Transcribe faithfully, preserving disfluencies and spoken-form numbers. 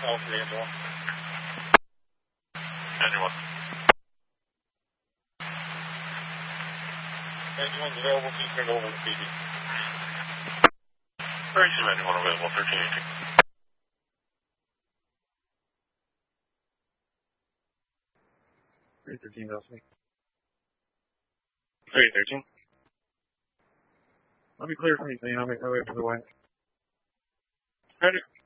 All three and one. Anyone. Anyone's available, please turn over to P D. thirty-two, anyone available, thirteen eighteen. three thirteen, that's me. three thirteen. I'll be clear for anything. I'll make my way to the way. Ready.